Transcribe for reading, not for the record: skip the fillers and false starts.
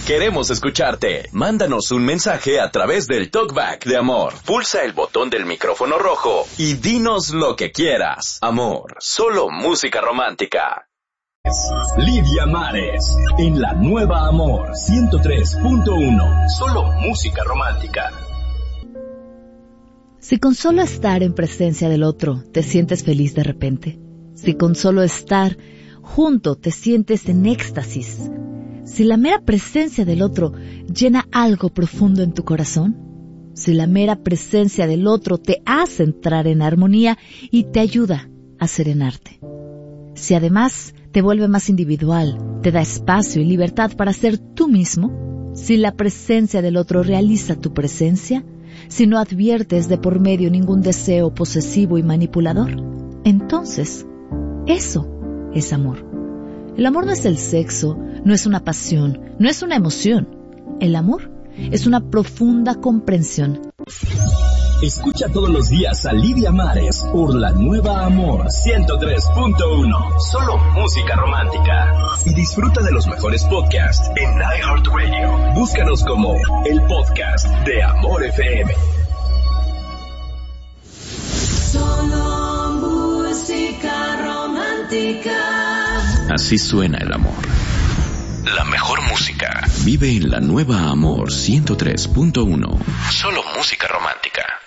Queremos escucharte. Mándanos un mensaje a través del Talkback de Amor. Pulsa el botón del micrófono rojo y dinos lo que quieras. Amor, solo música romántica. Lidia Mares, en la nueva Amor 103.1. Solo música romántica. Si con solo estar en presencia del otro te sientes feliz de repente, si con solo estar junto te sientes en éxtasis, si la mera presencia del otro llena algo profundo en tu corazón, si la mera presencia del otro te hace entrar en armonía y te ayuda a serenarte, si además te vuelve más individual, te da espacio y libertad para ser tú mismo, si la presencia del otro realiza tu presencia, si no adviertes de por medio ningún deseo posesivo y manipulador, entonces eso es amor. El amor no es el sexo, no es una pasión, no es una emoción. El amor es una profunda comprensión. Escucha todos los días a Lidia Mares por la nueva Amor 103.1. Solo música romántica. Y disfruta de los mejores podcasts en iHeartRadio. Búscanos como el podcast de Amor FM. Solo música romántica. Así suena el amor. La mejor música vive en la nueva Amor 103.1. Solo música romántica.